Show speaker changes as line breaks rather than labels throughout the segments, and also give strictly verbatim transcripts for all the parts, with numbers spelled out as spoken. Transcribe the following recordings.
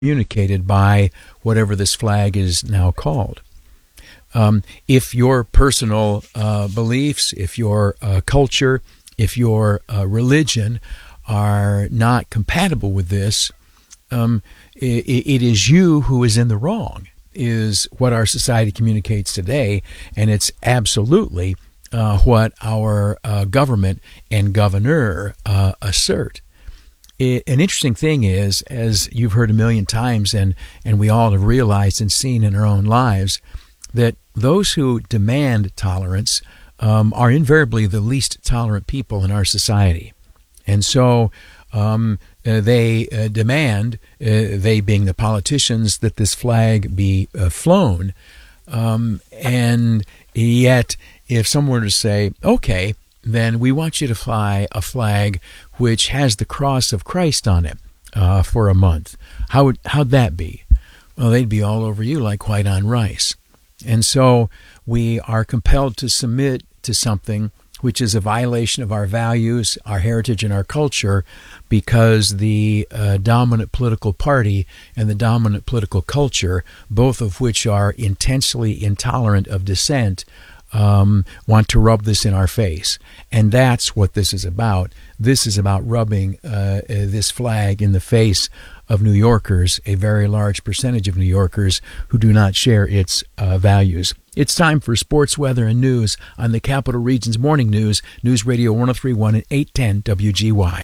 communicated by whatever this flag is now called. Um, if your personal uh, beliefs, if your uh, culture, if your uh, religion are not compatible with this, um, it, it is you who is in the wrong, is what our society communicates today, and it's absolutely uh, what our uh, government and governor uh, assert. It, an interesting thing is, as you've heard a million times, and, and we all have realized and seen in our own lives, that those who demand tolerance um, are invariably the least tolerant people in our society. And so um, uh, they uh, demand, uh, they being the politicians, that this flag be uh, flown. Um, and yet, if someone were to say, okay, then we want you to fly a flag which has the cross of Christ on it uh, for a month, how would, how'd that be? Well, they'd be all over you like white on rice. And so we are compelled to submit to something which is a violation of our values, our heritage, and our culture, because the uh, dominant political party and the dominant political culture, both of which are intensely intolerant of dissent, um, want to rub this in our face. And that's what this is about. This is about rubbing uh, this flag in the face of New Yorkers, a very large percentage of New Yorkers who do not share its uh, values. It's time for sports, weather, and news on the Capital Region's Morning News, News Radio one oh three point one and eight ten W G Y.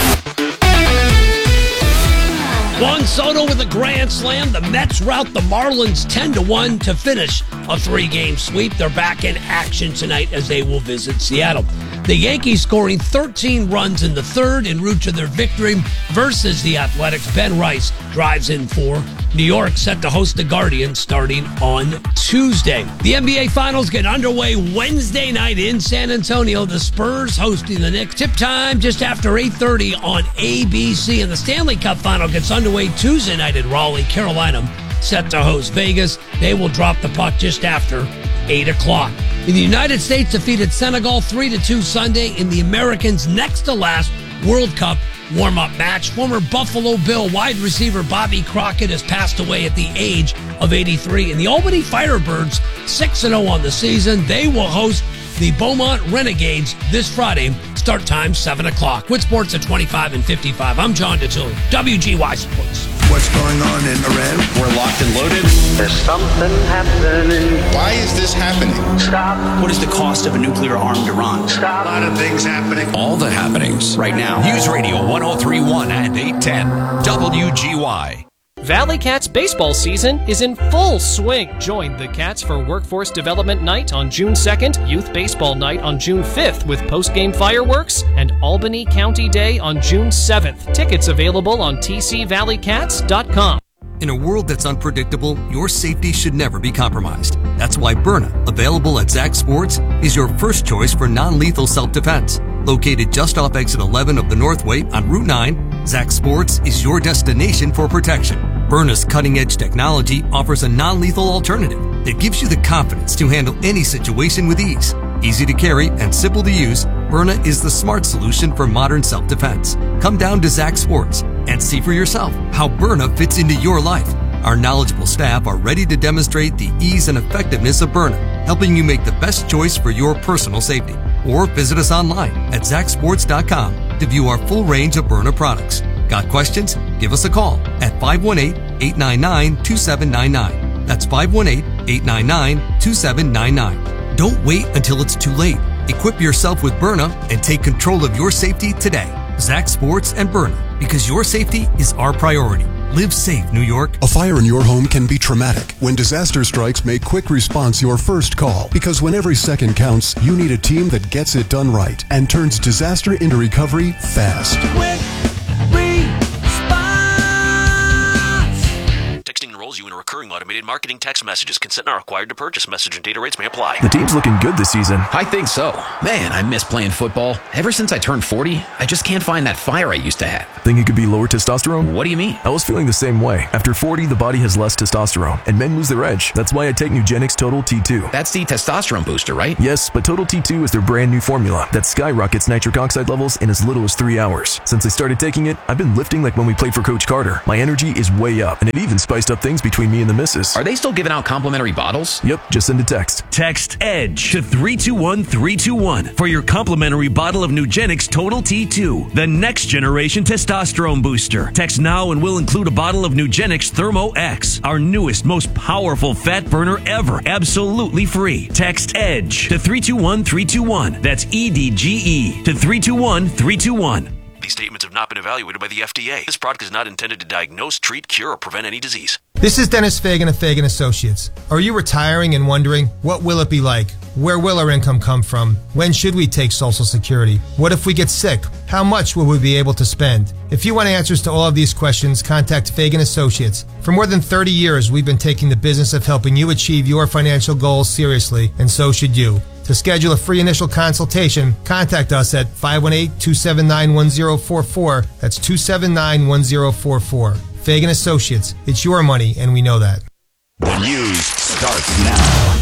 Juan Soto with a grand slam. The Mets rout the Marlins ten to one to finish a three-game sweep. They're back in action tonight as they will visit Seattle. The Yankees scoring thirteen runs in the third en route to their victory versus the Athletics. Ben Rice drives in four. New York set to host the Guardians starting on Tuesday. The N B A Finals get underway Wednesday night in San Antonio. The Spurs hosting the Knicks. Tip time just after eight thirty on A B C. And the Stanley Cup Final gets underway Tuesday night in Raleigh, Carolina, set to host Vegas. They will drop the puck just after eight o'clock. The United States defeated Senegal three to two Sunday in the Americans' next-to-last World Cup warm-up match. Former Buffalo Bill wide receiver Bobby Crockett has passed away at the age of eighty-three. And the Albany Firebirds, six and oh on the season. They will host the Beaumont Renegades this Friday. Start time, seven o'clock. With sports at twenty-five and fifty-five. I'm John DeTilly, W G Y Sports.
What's going on in Iran?
We're locked and loaded.
There's something happening.
Why is this happening?
Stop.
What is the cost of a nuclear-armed Iran?
Stop.
A lot of things happening.
All the happenings
Right now.
News Radio one oh three point one and eight ten W G Y.
Valley Cats baseball season is in full swing. Join the Cats for Workforce Development Night on June second, Youth Baseball Night on June fifth with post-game fireworks, and Albany County Day on June seventh. Tickets available on T C valley cats dot com.
In a world that's unpredictable, your safety should never be compromised. That's why Byrna, available at Zach Sports, is your first choice for non-lethal self-defense. Located just off exit eleven of the Northway on Route nine, Zach Sports is your destination for protection. Byrna's cutting-edge technology offers a non-lethal alternative that gives you the confidence to handle any situation with ease. Easy to carry and simple to use, Byrna is the smart solution for modern self-defense. Come down to Zach Sports and see for yourself how Byrna fits into your life. Our knowledgeable staff are ready to demonstrate the ease and effectiveness of Byrna, helping you make the best choice for your personal safety. Or visit us online at zach sports dot com to view our full range of Byrna products. Got questions? Give us a call at five one eight, eight nine nine, two seven nine nine. That's five one eight, eight nine nine, two seven nine nine. Don't wait until it's too late. Equip yourself with Byrna and take control of your safety today. Zach Sports and Byrna, because your safety is our priority. Live safe, New York.
A fire in your home can be traumatic. When disaster strikes, make quick response your first call. Because when every second counts, you need a team that gets it done right and turns disaster into recovery fast.
Texting enrolls
enrolls you in recurring automated marketing text messages. Consent not required to purchase. Message and data rates may apply.
The team's looking good this season.
I think so. Man, I miss playing football. Ever since I turned forty, I just can't find that fire I used to have.
Think it could be lower testosterone?
What do you mean?
I was feeling the same way. After forty, the body has less testosterone, and men lose their edge. That's why I take Nugenix Total T two.
That's the testosterone booster, right?
Yes, but Total T two is their brand new formula that skyrockets nitric oxide levels in as little as three hours. Since I started taking it, I've been lifting like when we played for Coach Carter. My energy is way up, and it even spiced up things between me and the missus.
Are they still giving out complimentary bottles?
Yep, just send a text.
Text EDGE to three two one three two one for your complimentary bottle of Nugenix Total T two, the next generation testosterone booster. Text now and we'll include a bottle of Nugenix Thermo X, our newest, most powerful fat burner ever, absolutely free. Text EDGE to three two one three two one. That's E D G E to three two one three two one.
These statements have not been evaluated by the F D A. This product is not intended to diagnose, treat, cure, or prevent any disease.
This is Dennis Fagan of Fagan Associates. Are you retiring and wondering, what will it be like? Where will our income come from? When should we take Social Security? What if we get sick? How much will we be able to spend? If you want answers to all of these questions, contact Fagan Associates. For more than thirty years, we've been taking the business of helping you achieve your financial goals seriously, and so should you. To schedule a free initial consultation, contact us at five one eight, two seven nine, one zero four four. That's two seven nine, one zero four four. Fagan Associates. It's your money, and we know that.
The news starts now.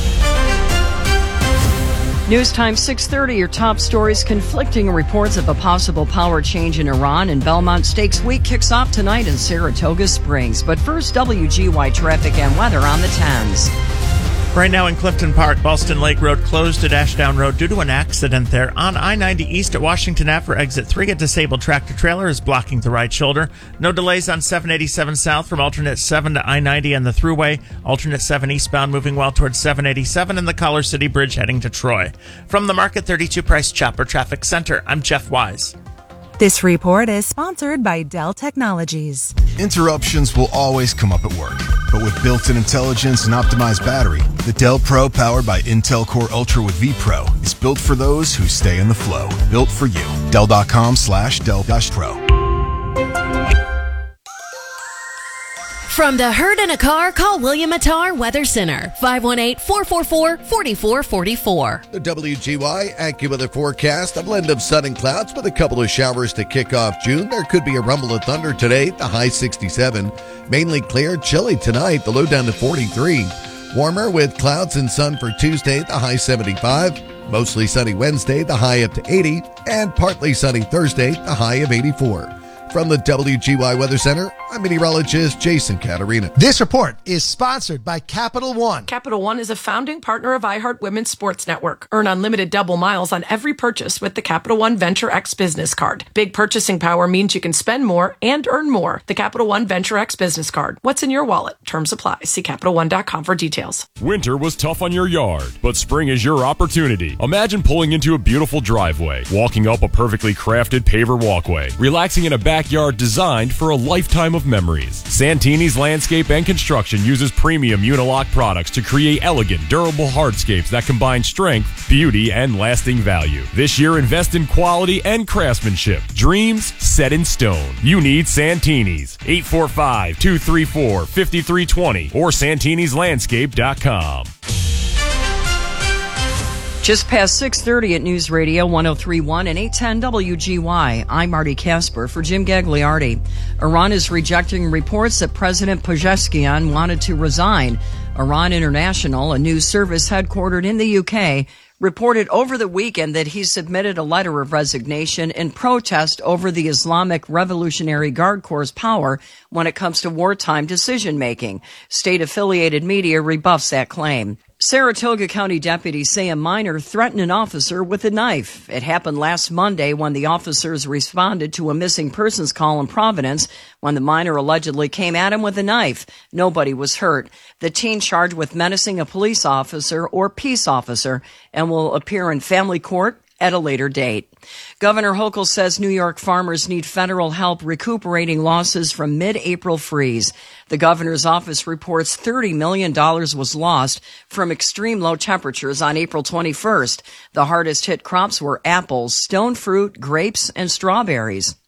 News time six thirty, your top stories. Conflicting reports of a possible power change in Iran, and Belmont Stakes Week kicks off tonight in Saratoga Springs. But first, W G Y traffic and weather on the tens.
Right now in Clifton Park, Ballston Lake Road closed at Ashdown Road due to an accident there. On I ninety East at Washington Ave for exit three, a disabled tractor trailer is blocking the right shoulder. No delays on seven eighty-seven south from alternate seven to I ninety and the thruway. Alternate seven eastbound moving well towards seven eighty-seven and the Collar City Bridge heading to Troy. From the Market thirty-two Price Chopper Traffic Center, I'm Jeff Wise.
This report is sponsored by Dell Technologies.
Interruptions will always come up at work, but with built-in intelligence and optimized battery, the Dell Pro powered by Intel Core Ultra with vPro is built for those who stay in the flow. Built for you. Dell.com slash Dell Pro.
From the herd in a car, call William Attar Weather Center, five one eight, four four four, four four four four.
The W G Y AccuWeather forecast, a blend of sun and clouds with a couple of showers to kick off June. There could be a rumble of thunder today, the high sixty-seven. Mainly clear, chilly tonight, the low down to forty-three. Warmer with clouds and sun for Tuesday, the high seventy-five. Mostly sunny Wednesday, the high up to eighty. And partly sunny Thursday, the high of eighty-four. From the W G Y Weather Center, I'm meteorologist Jason Caterina.
This report is sponsored by Capital One.
Capital One is a founding partner of iHeart Women's Sports Network. Earn unlimited double miles on every purchase with the Capital One Venture X Business Card. Big purchasing power means you can spend more and earn more. The Capital One Venture X Business Card. What's in your wallet? Terms apply. See Capital One dot com for details.
Winter was tough on your yard, but spring is your opportunity. Imagine pulling into a beautiful driveway, walking up a perfectly crafted paver walkway, relaxing in a backyard designed for a lifetime of memories. Santini's Landscape and Construction uses premium Unilock products to create elegant, durable hardscapes that combine strength, beauty, and lasting value. This year, invest in quality and craftsmanship. Dreams set in stone. You need Santini's. eight four five, two three four, five three two zero or santinis landscape dot com.
Just past six thirty at News Radio one oh three point one and eight ten W G Y. I'm Marty Casper for Jim Gagliardi. Iran is rejecting reports that President Pezeshkian wanted to resign. Iran International, a news service headquartered in the U K, reported over the weekend that he submitted a letter of resignation in protest over the Islamic Revolutionary Guard Corps' power when it comes to wartime decision-making. State-affiliated media rebuffs that claim. Saratoga County deputies say a minor threatened an officer with a knife. It happened last Monday when the officers responded to a missing persons call in Providence when the minor allegedly came at him with a knife. Nobody was hurt. The teen charged with menacing a police officer or peace officer and will appear in family court at a later date. Governor Hochul says New York farmers need federal help recuperating losses from mid-April freeze. The governor's office reports thirty million dollars was lost from extreme low temperatures on April twenty-first. The hardest hit crops were apples, stone fruit, grapes, and strawberries.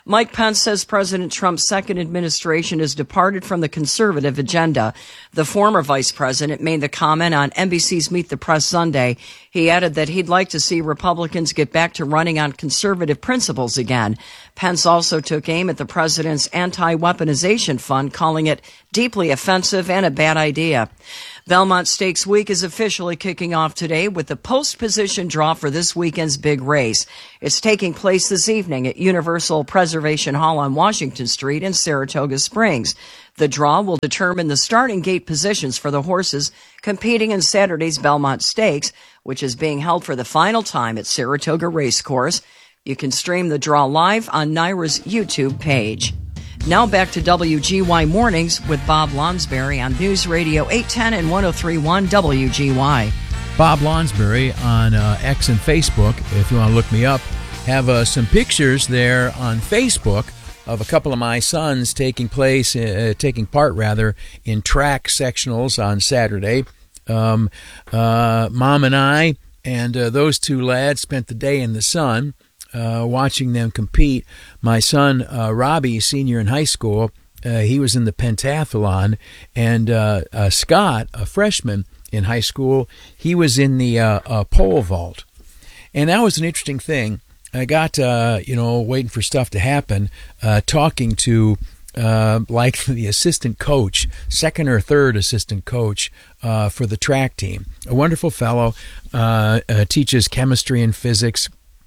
Mike Pence says President Trump's second administration has departed from the conservative agenda. The former vice president made the comment on N B C's Meet the Press Sunday. He added that he'd like to see Republicans get back to running on conservative principles again. Pence also took aim at the president's anti-weaponization fund, calling it deeply offensive and a bad idea. Belmont Stakes Week is officially kicking off today with the post-position draw for this weekend's big race. It's taking place this evening at Universal Preservation Hall on Washington Street in Saratoga Springs. The draw will determine the starting gate positions for the horses competing in Saturday's Belmont Stakes, which is being held for the final time at Saratoga Racecourse. You can stream the draw live on NYRA's YouTube page. Now back to W G Y Mornings with Bob Lonsberry on News Radio eight ten and one oh three point one W G Y.
Bob Lonsberry on uh, X and Facebook, if you want to look me up. Have uh, some pictures there on Facebook of a couple of my sons taking place, uh, taking part rather, in track sectionals on Saturday. Um, uh, Mom and I and uh, those two lads spent the day in the sun. Uh, watching them compete. My son, uh, Robbie, senior in high school, uh, he was in the pentathlon, and uh, uh, Scott, a freshman in high school, he was in the uh, uh, pole vault. And that was an interesting thing. I got, uh, you know, waiting for stuff to happen, uh, talking to uh, like the assistant coach, second or third assistant coach uh, for the track team. A wonderful fellow, uh, uh, teaches chemistry and physics,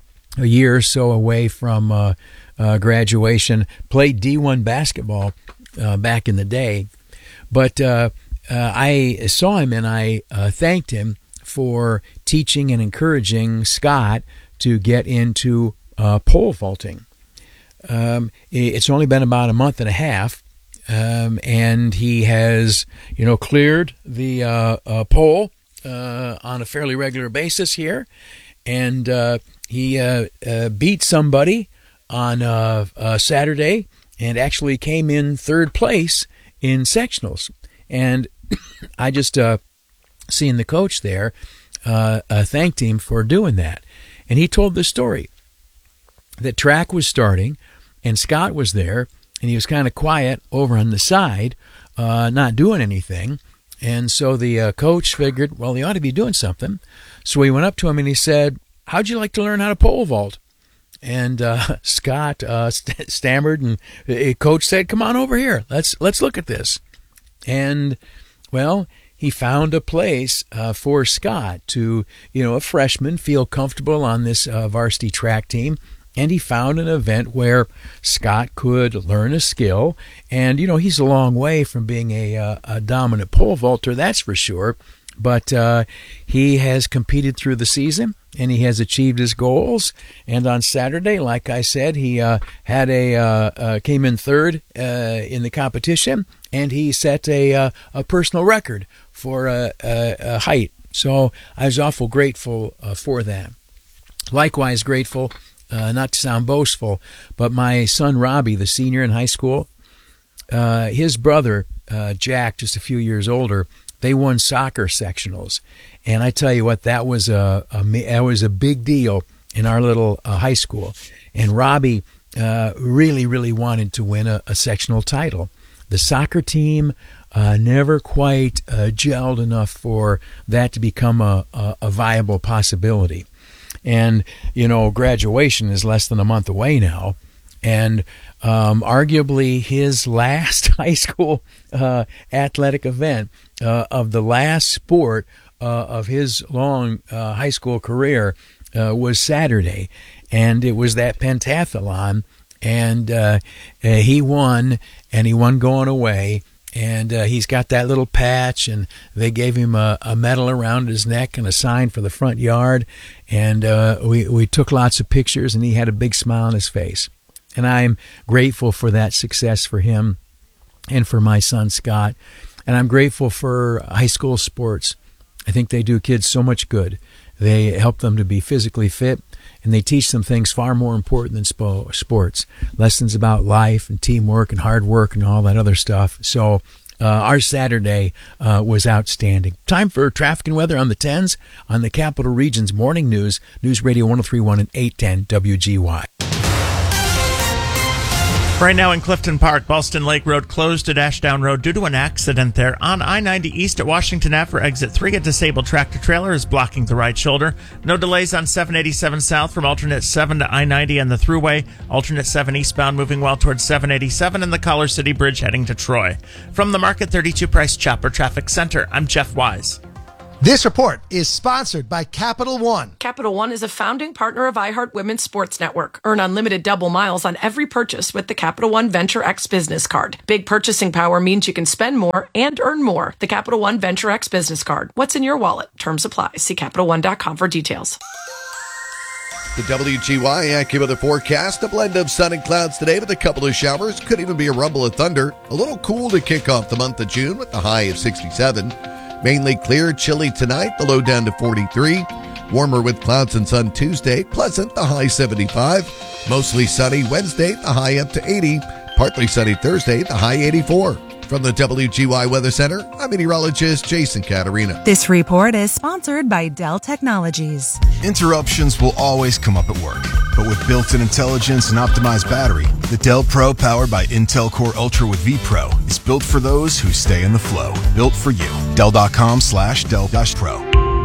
a year or so away from uh, uh, graduation, played D one basketball uh, back in the day. But uh, uh, I saw him and I uh, thanked him for teaching and encouraging Scott to get into uh, pole vaulting. Um, it's only been about a month and a half, um, and he has, you know, cleared the uh, uh, pole uh, on a fairly regular basis here, and uh, He uh, uh, beat somebody on uh, uh, Saturday and actually came in third place in sectionals. And I just, uh, seeing the coach there, uh, uh, thanked him for doing that. And he told the story that track was starting and Scott was there and he was kind of quiet over on the side, uh, not doing anything. And so the uh, coach figured, well, he ought to be doing something. So he went up to him and he said, "How'd you like to learn how to pole vault?" And uh, Scott uh, st- stammered, and the coach said, "Come on over here. Let's let's look at this." And well, he found a place uh, for Scott to, you know, a freshman, feel comfortable on this uh, varsity track team. And he found an event where Scott could learn a skill. And, you know, he's a long way from being a, uh, a dominant pole vaulter, that's for sure. But uh, he has competed through the season, and he has achieved his goals. And on Saturday, like I said, he uh, had a uh, uh, came in third uh, in the competition, and he set a uh, a personal record for a, a, a height. So I was awful grateful uh, for that. Likewise grateful, uh, not to sound boastful, but my son Robbie, the senior in high school, uh, his brother uh, Jack, just a few years older, they won soccer sectionals, and I tell you what, that was a, a that was a big deal in our little uh, high school. And Robbie uh, really, really wanted to win a, a sectional title. The soccer team uh, never quite uh, gelled enough for that to become a, a, a viable possibility. And you know, graduation is less than a month away now. And um, arguably his last high school uh, athletic event uh, of the last sport uh, of his long uh, high school career uh, was Saturday. And it was that pentathlon. And uh, uh, he won, and he won going away. And uh, he's got that little patch, and they gave him a, a medal around his neck and a sign for the front yard. And uh, we, we took lots of pictures, and he had a big smile on his face. And I'm grateful for that success for him and for my son, Scott. And I'm grateful for high school sports. I think they do kids so much good. They help them to be physically fit, and they teach them things far more important than spo- sports. Lessons about life and teamwork and hard work and all that other stuff. So uh, our Saturday uh, was outstanding. Time for traffic and weather on the tens on the Capital Region's Morning News, News Radio one oh three point one and eight ten W G Y.
Right now in Clifton Park, Ballston Lake Road closed at Ashdown Road due to an accident there. On I ninety East at Washington Avenue for exit three, a disabled tractor trailer is blocking the right shoulder. No delays on seven eighty-seven South from alternate seven to I ninety and the Thruway. Alternate seven eastbound moving well towards seven eighty-seven and the Collar City Bridge heading to Troy. From the Market thirty-two Price Chopper Traffic Center, I'm Jeff Wise.
This report is sponsored by Capital One.
Capital One is a founding partner of iHeart Women's Sports Network. Earn unlimited double miles on every purchase with the Capital One Venture X Business Card. Big purchasing power means you can spend more and earn more. The Capital One Venture X Business Card. What's in your wallet? Terms apply. See Capital One dot com for details.
The W G Y AccuWeather forecast, a blend of sun and clouds today with a couple of showers. Could even be a rumble of thunder. A little cool to kick off the month of June with a high of sixty-seven. Mainly clear, chilly tonight, the low down to forty-three. Warmer with clouds and sun Tuesday, pleasant, the high seventy-five. Mostly sunny Wednesday, the high up to eighty. Partly sunny Thursday, the high eighty-four. From the W G Y Weather Center, I'm meteorologist Jason Caterina.
This report is sponsored by Dell Technologies.
Interruptions will always come up at work. But with built-in intelligence and optimized battery, the Dell Pro powered by Intel Core Ultra with vPro is built for those who stay in the flow. Built for you. Dell.com slash Dell Pro.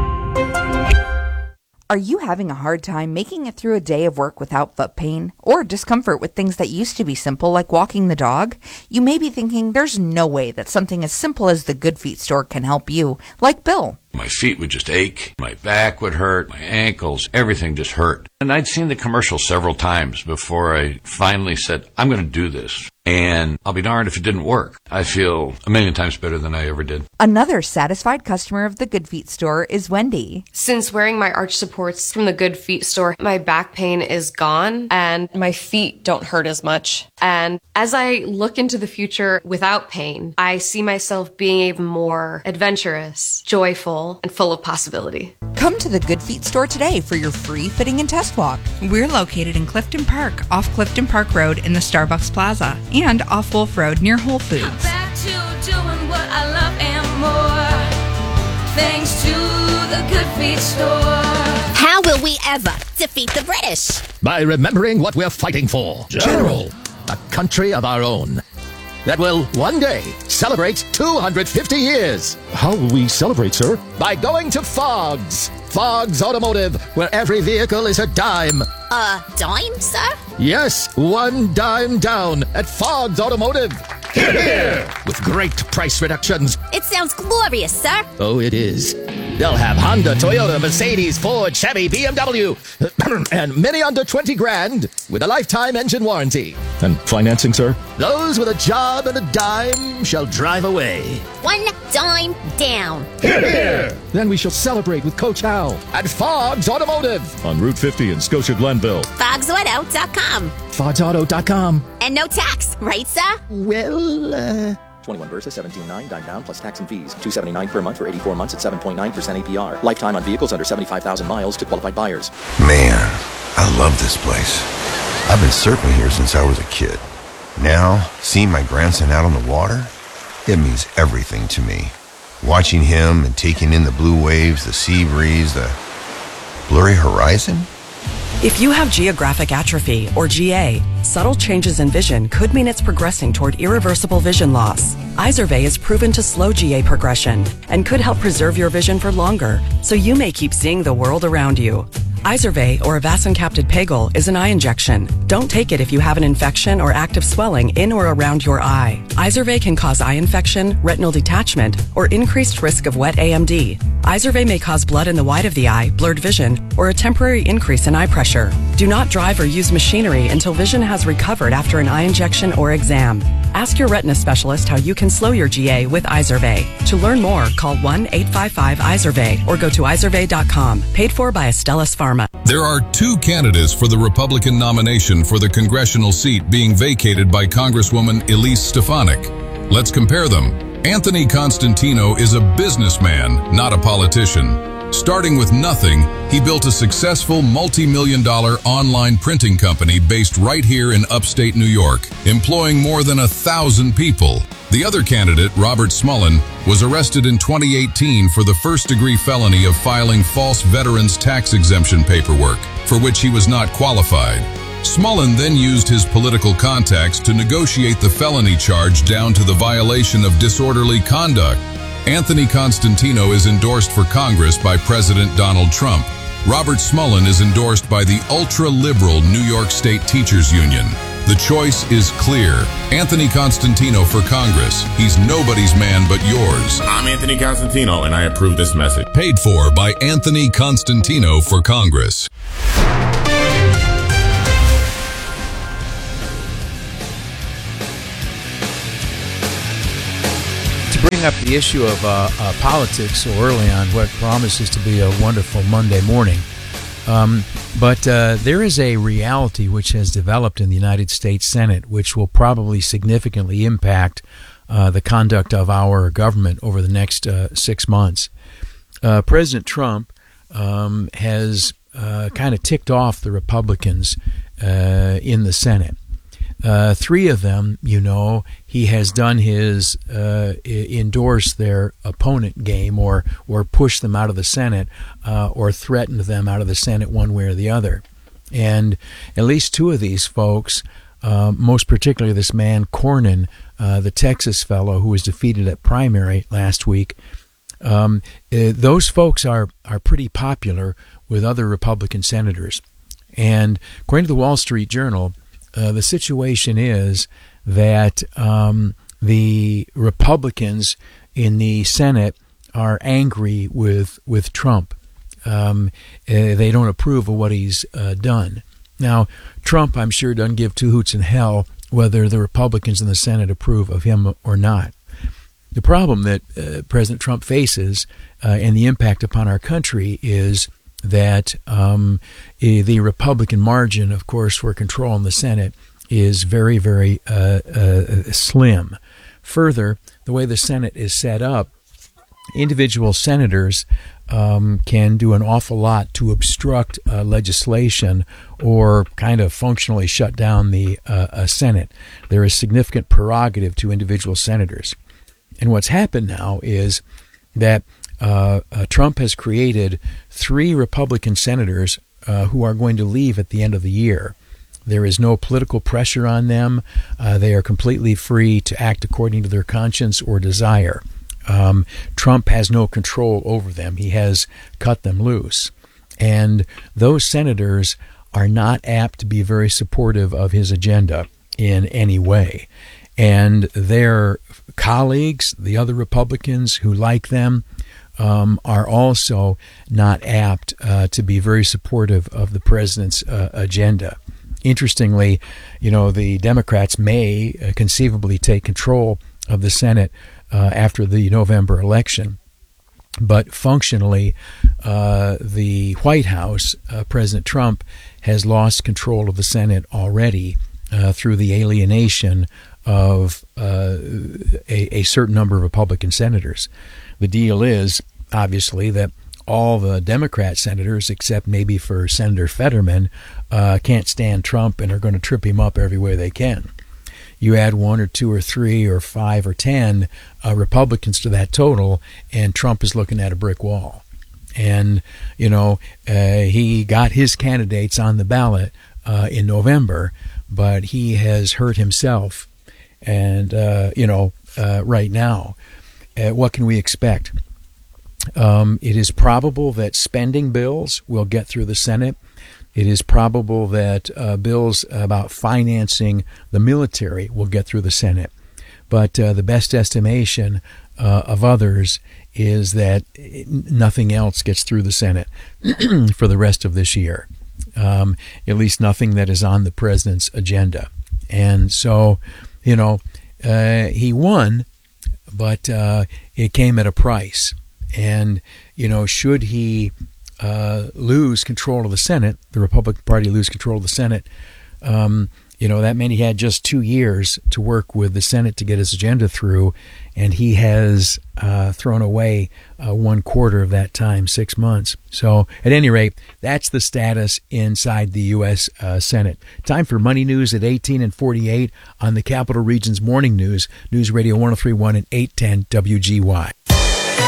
Are you having a hard time making it through a day of work without foot pain or discomfort with things that used to be simple like walking the dog? You may be thinking there's no way that something as simple as the Good Feet store can help you, like Bill.
My feet would just ache, my back would hurt, my ankles, everything just hurt. And I'd seen the commercial several times before I finally said, I'm going to do this. And I'll be darned if it didn't work. I feel a million times better than I ever did.
Another satisfied customer of the Good Feet store is Wendy.
Since wearing my arch supports from the Good Feet store, my back pain is gone and my feet don't hurt as much. And as I look into the future without pain, I see myself being even more adventurous, joyful, and full of possibility.
Come to the Good Feet store today for your free fitting and test walk.
We're located in Clifton Park, off Clifton Park Road in the Starbucks Plaza, and off Wolf Road near Whole Foods.
I'm back to doing what I love and more, thanks to the Good Feet store.
How will we ever defeat the British?
By remembering what we're fighting for.
General.
A country of our own that will one day celebrate two hundred fifty years.
How will we celebrate, sir?
By going to Fogg's. Fogg's Automotive, where every vehicle is a dime.
A dime, sir?
Yes, one dime down at Fogg's Automotive.
Here, here.
With great price reductions.
It sounds glorious, sir.
Oh, it is. They'll have Honda, Toyota, Mercedes, Ford, Chevy, B M W, and many under twenty grand with a lifetime engine warranty.
And financing, sir?
Those with a job and a dime shall drive away.
One dime down.
Here, here. Then we shall celebrate with Coach Hal
at Fogg's Automotive
on Route fifty in Scotia Glenville.
Fogs Auto dot com.
Fogs Auto dot com.
And no tax, right, sir?
Well, uh...
twenty-one Versa, seventeen nine, dime down plus tax and fees. two seventy-nine per month for eighty-four months at seven point nine percent A P R. Lifetime on vehicles under seventy-five thousand miles to qualified buyers.
Man, I love this place. I've been surfing here since I was a kid. Now, seeing my grandson out on the water, it means everything to me. Watching him and taking in the blue waves, the sea breeze, the blurry horizon.
If you have geographic atrophy, or G A, subtle changes in vision could mean it's progressing toward irreversible vision loss. Izervay is proven to slow G A progression and could help preserve your vision for longer, so you may keep seeing the world around you. Izervay, or avacincaptad pegol, is an eye injection. Don't take it if you have an infection or active swelling in or around your eye. Izervay can cause eye infection, retinal detachment, or increased risk of wet A M D. Izervay may cause blood in the white of the eye, blurred vision, or a temporary increase in eye pressure. Do not drive or use machinery until vision has recovered after an eye injection or exam. Ask your retina specialist how you can slow your G A with Izervay. To learn more, call one eight five five Izervay or go to izervay dot com. Paid for by Astellas Pharma.
There are two candidates for the Republican nomination for the congressional seat being vacated by Congresswoman Elise Stefanik. Let's compare them. Anthony Constantino is a businessman, not a politician. Starting with nothing, he built a successful multi-million dollar online printing company based right here in upstate New York, employing more than a thousand people. The other candidate, Robert Smullen, was arrested in twenty eighteen for the first-degree felony of filing false veterans tax exemption paperwork, for which he was not qualified. Smullen then used his political contacts to negotiate the felony charge down to the violation of disorderly conduct. Anthony Constantino is endorsed for Congress by President Donald Trump. Robert Smullen is endorsed by the ultra-liberal New York State Teachers Union. The choice is clear. Anthony Constantino for Congress. He's nobody's man but yours.
I'm Anthony Constantino, and I approve this message.
Paid for by Anthony Constantino for Congress.
To bring up the issue of uh, uh, politics so early on what promises to be a wonderful Monday morning, Um, but uh, there is a reality which has developed in the United States Senate which will probably significantly impact uh, the conduct of our government over the next uh, six months. Uh, President Trump um, has uh, kind of ticked off the Republicans uh, in the Senate. Uh, three of them, you know, he has done his uh, endorse their opponent game or or push them out of the Senate uh, or threatened them out of the Senate one way or the other. And at least two of these folks, uh, most particularly this man Cornyn, uh, the Texas fellow who was defeated at primary last week, um, uh, those folks are, are pretty popular with other Republican senators. And according to the Wall Street Journal, Uh, the situation is that um, the Republicans in the Senate are angry with with Trump. Um, uh, they don't approve of what he's uh, done. Now, Trump, I'm sure, doesn't give two hoots in hell whether the Republicans in the Senate approve of him or not. The problem that uh, President Trump faces uh, and the impact upon our country is that um, the Republican margin, of course, for control in the Senate is very, very uh, uh, slim. Further, the way the Senate is set up, individual senators um, can do an awful lot to obstruct uh, legislation or kind of functionally shut down the uh, uh, Senate. There is significant prerogative to individual senators. And what's happened now is that Uh, uh, Trump has created three Republican senators uh, who are going to leave at the end of the year. There is no political pressure on them. Uh, they are completely free to act according to their conscience or desire. Um, Trump has no control over them. He has cut them loose. And those senators are not apt to be very supportive of his agenda in any way. And their colleagues, the other Republicans who like them, Um, are also not apt uh, to be very supportive of the president's uh, agenda. Interestingly, you know, the Democrats may uh, conceivably take control of the Senate uh, after the November election. But functionally, uh, the White House, uh, President Trump, has lost control of the Senate already uh, through the alienation of uh, a, a certain number of Republican senators. The deal is, obviously, that all the Democrat senators, except maybe for Senator Fetterman, uh, can't stand Trump and are going to trip him up every way they can. You add one or two or three or five or ten uh, Republicans to that total, and Trump is looking at a brick wall. And, you know, uh, he got his candidates on the ballot uh, in November, but he has hurt himself. And, uh, you know, uh, right now, uh, what can we expect? Um, it is probable that spending bills will get through the Senate. It is probable that uh, bills about financing the military will get through the Senate. But uh, the best estimation uh, of others is that nothing else gets through the Senate for the rest of this year, um, at least nothing that is on the president's agenda. And so, you know, uh, he won, but uh, it came at a price. And, you know, should he uh, lose control of the Senate, the Republican Party lose control of the Senate, um, you know, that meant he had just two years to work with the Senate to get his agenda through, and he has uh, thrown away uh, one quarter of that time, six months. So, at any rate, that's the status inside the U S Uh, Senate. Time for Money News at eighteen and forty-eight on the Capital Region's Morning News, News Radio one oh three point one and eight ten W G Y.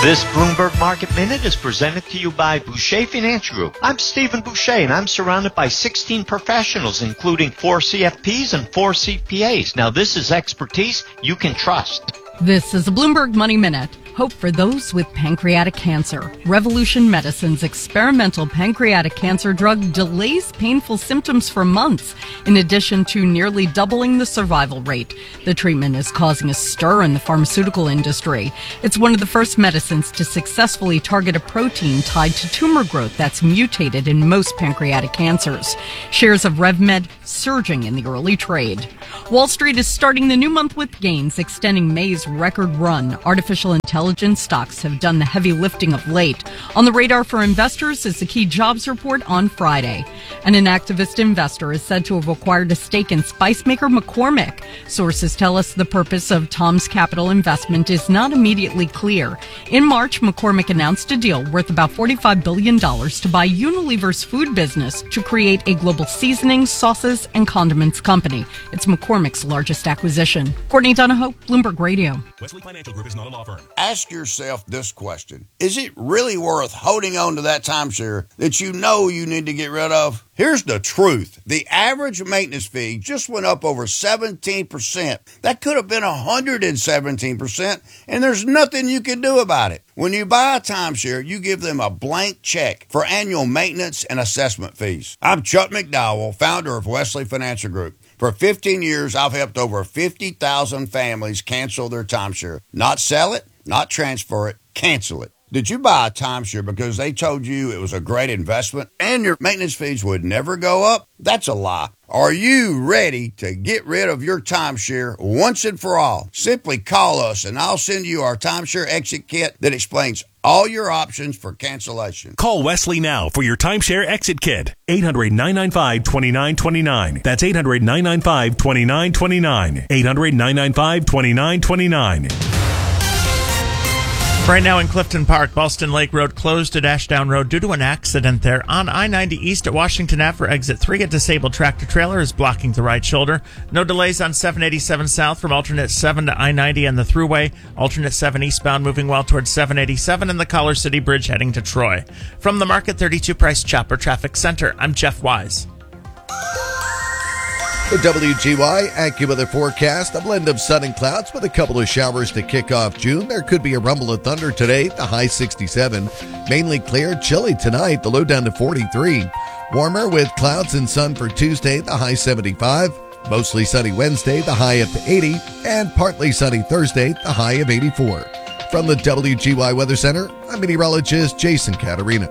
This Bloomberg Market Minute is presented to you by Boucher Financial Group. I'm Stephen Boucher, and I'm surrounded by sixteen professionals, including four C F Ps and four C P As. Now, this is expertise you can trust.
This is a Bloomberg Money Minute. Hope for those with pancreatic cancer. Revolution Medicine's experimental pancreatic cancer drug delays painful symptoms for months, in addition to nearly doubling the survival rate. The treatment is causing a stir in the pharmaceutical industry. It's one of the first medicines to successfully target a protein tied to tumor growth that's mutated in most pancreatic cancers. Shares of RevMed surging in the early trade. Wall Street is starting the new month with gains, extending May's record run. Artificial intelligence stocks have done the heavy lifting of late. On the radar for investors is the key jobs report on Friday. And an activist investor is said to have acquired a stake in spice maker McCormick. Sources tell us the purpose of Tom's Capital investment is not immediately clear. In March, McCormick announced a deal worth about forty-five billion dollars to buy Unilever's food business to create a global seasonings, sauces, and condiments company. It's McCormick's largest acquisition. Courtney Donahoe, Bloomberg Radio.
Wesley Financial Group is not a law firm. Ask yourself this question. Is it really worth holding on to that timeshare that you know you need to get rid of? Here's the truth. The average maintenance fee just went up over seventeen percent. That could have been one hundred seventeen percent, and there's nothing you can do about it. When you buy a timeshare, you give them a blank check for annual maintenance and assessment fees. I'm Chuck McDowell, founder of Wesley Financial Group. For fifteen years, I've helped over fifty thousand families cancel their timeshare. Not sell it, not transfer it, cancel it. Did you buy a timeshare because they told you it was a great investment and your maintenance fees would never go up? That's a lie. Are you ready to get rid of your timeshare once and for all? Simply call us and I'll send you our timeshare exit kit that explains all your options for cancellation.
Call Wesley now for your timeshare exit kit. eight hundred, nine nine five, two nine two nine. That's eight hundred, nine nine five, two nine two nine. eight hundred, nine nine five, two nine two nine.
Right now in Clifton Park, Boston Lake Road closed to Ashdown Road due to an accident there. On I ninety East at Washington Ave for exit three, a disabled tractor trailer is blocking the right shoulder. No delays on seven eighty-seven South from alternate seven to I ninety and the Thruway. Alternate seven eastbound moving well towards seven eighty-seven and the Collar City Bridge heading to Troy. From the Market thirty-two Price Chopper Traffic Center, I'm Jeff Wise.
The W G Y AccuWeather forecast, a blend of sun and clouds with a couple of showers to kick off June. There could be a rumble of thunder today, the high sixty-seven. Mainly clear, chilly tonight, the low down to forty-three. Warmer with clouds and sun for Tuesday, the high seventy-five. Mostly sunny Wednesday, the high up to eighty. And partly sunny Thursday, the high of eighty-four. From the W G Y Weather Center, I'm meteorologist Jason Caterina.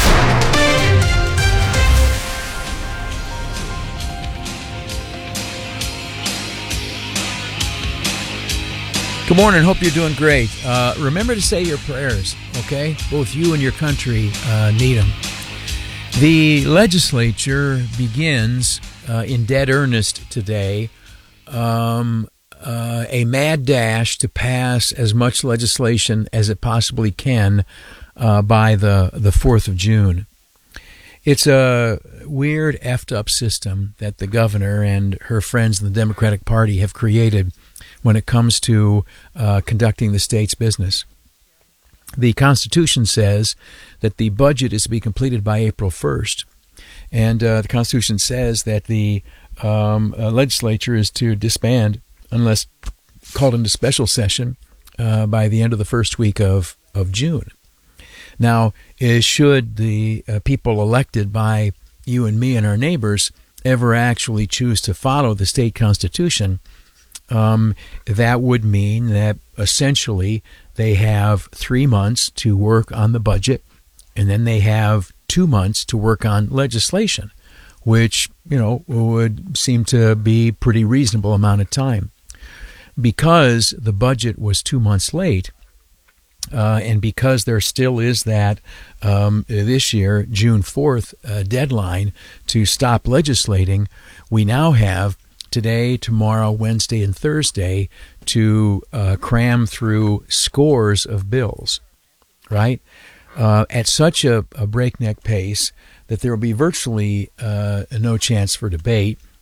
Good morning. Hope you're doing great. Uh, remember to say your prayers, okay? Both you and your country uh, need them. The legislature begins uh, in dead earnest today um, uh, a mad dash to pass as much legislation as it possibly can uh, by the, the fourth of June. It's a weird, effed up system that the governor and her friends in the Democratic Party have created when it comes to uh, conducting the state's business. The Constitution says that the budget is to be completed by April first. And uh, the Constitution says that the um, uh, legislature is to disband unless called into special session uh, by the end of the first week of, of June. Now, is, should the uh, people elected by you and me and our neighbors ever actually choose to follow the state constitution, um, that would mean that essentially they have three months to work on the budget, and then they have two months to work on legislation, which, you know, would seem to be pretty reasonable amount of time. Because the budget was two months late, uh, and because there still is that um, this year, June fourth uh, deadline to stop legislating, we now have today, tomorrow, Wednesday, and Thursday to uh, cram through scores of bills, right? Uh, at such a, a breakneck pace that there will be virtually uh, no chance for debate.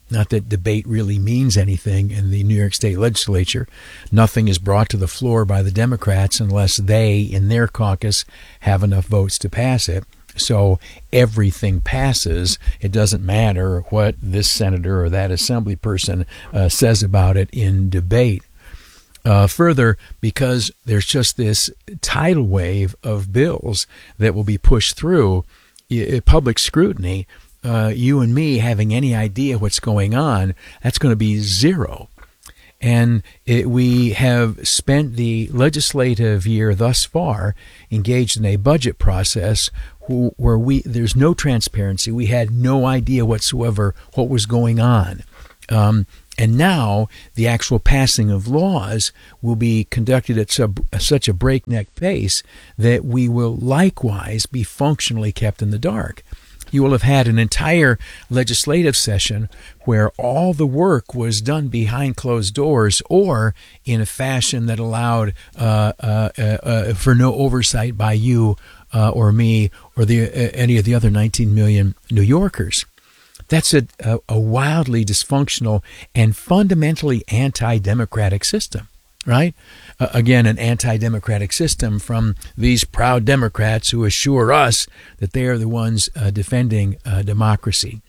Not that debate really means anything in the New York State legislature. Nothing is brought to the floor by the Democrats unless they, in their caucus, have enough votes to pass it. So everything passes. It doesn't matter what this senator or that assembly person uh, says about it in debate. Uh, further, because there's just this tidal wave of bills that will be pushed through uh, public scrutiny, uh, you and me having any idea what's going on, that's going to be zero. And it, we have spent the legislative year thus far engaged in a budget process who, where we there's no transparency. We had no idea whatsoever what was going on. Um, and now the actual passing of laws will be conducted at sub, such a breakneck pace that we will likewise be functionally kept in the dark. You will have had an entire legislative session where all the work was done behind closed doors or in a fashion that allowed uh, uh, uh, uh, for no oversight by you uh, or me or the uh, any of the other nineteen million New Yorkers. That's a, a, a wildly dysfunctional and fundamentally anti-democratic system, right? Uh, again, an anti-democratic system from these proud Democrats who assure us that they are the ones uh, defending uh, democracy.